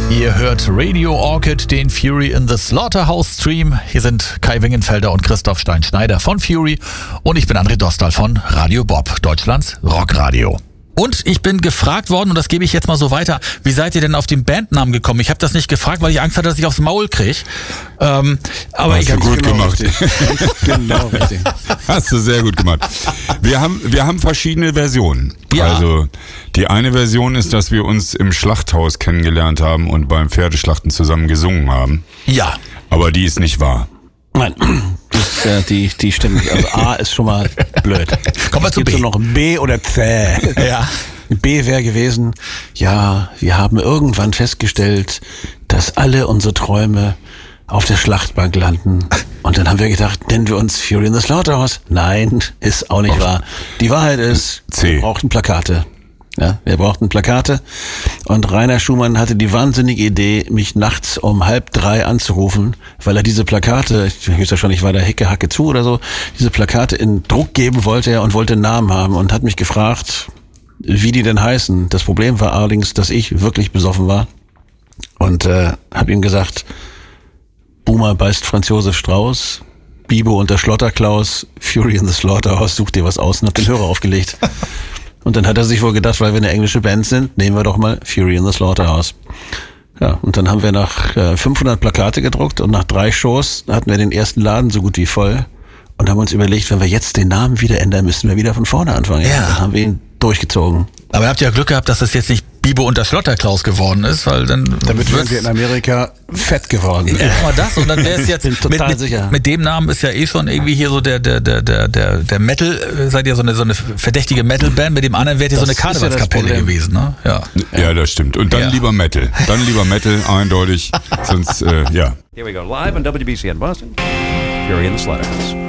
Ihr hört Radio Orchid, den Fury in the Slaughterhouse Stream. Hier sind Kai Wingenfelder und Christoph Stein-Schneider von Fury und ich bin André Dostal von Radio Bob, Deutschlands Rockradio. Und ich bin gefragt worden, und das gebe ich jetzt mal so weiter, wie seid ihr denn auf den Bandnamen gekommen? Ich habe das nicht gefragt, weil ich Angst hatte, dass ich aufs Maul kriege. Aber hast du gut gemacht. Genau richtig. Hast du sehr gut gemacht. Wir haben verschiedene Versionen. Ja. Also die eine Version ist, dass wir uns im Schlachthaus kennengelernt haben und beim Pferdeschlachten zusammen gesungen haben. Ja. Aber die ist nicht wahr. Nein, die stimmt nicht. Also A ist schon mal blöd. Kommen wir zu B. Gibt's noch B oder C? Ja. B wäre gewesen, ja, wir haben irgendwann festgestellt, dass alle unsere Träume auf der Schlachtbank landen. Und dann haben wir gedacht, nennen wir uns Fury in the Slaughterhouse. Nein, ist auch nicht wahr. Die Wahrheit ist, C. wir brauchten Plakate. Ja, wir brauchten Plakate. Und Rainer Schumann hatte die wahnsinnige Idee, mich nachts um 2:30 anzurufen, weil er diese Plakate, ich weiß ja schon, ich war da Hacke zu oder so, diese Plakate in Druck geben wollte und wollte einen Namen haben und hat mich gefragt, wie die denn heißen. Das Problem war allerdings, dass ich wirklich besoffen war und habe ihm gesagt, Boomer beißt Franz Josef Strauß, Bibo und der Schlotterklaus, Fury in the Slaughterhouse, such dir was aus und hab den Hörer aufgelegt. Und dann hat er sich wohl gedacht, weil wir eine englische Band sind, nehmen wir doch mal Fury in the Slaughterhouse. Ja, und dann haben wir nach 500 Plakate gedruckt und nach 3 Shows hatten wir den ersten Laden so gut wie voll und haben uns überlegt, wenn wir jetzt den Namen wieder ändern, müssen wir wieder von vorne anfangen. Ja. Dann haben wir ihn durchgezogen. Aber ihr habt ja Glück gehabt, dass es jetzt nicht Bibo und der Schlotterklaus geworden ist, weil dann Damit wären wir in Amerika fett geworden. ja, mal das und dann wäre es jetzt Bin total sicher. mit dem Namen ist ja eh schon irgendwie hier so der Metal, seid ihr so eine verdächtige Metal-Band, mit dem anderen wärt ihr so eine Das ist ja das Karnevalskapelle Problem. gewesen, ne? Ja. Ja, das stimmt. Und dann Ja. lieber Metal. Dann lieber Metal, eindeutig. Sonst, ja. Here we go, live on WBC in Boston. Fury in the Slaughterhouse.